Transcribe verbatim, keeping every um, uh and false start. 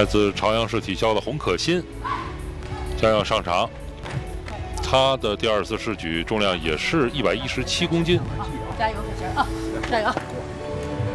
来自朝阳市体校的洪可欣将要上场。他的第二次试举重量也是一百一十七公斤。 加油，可心啊！加油！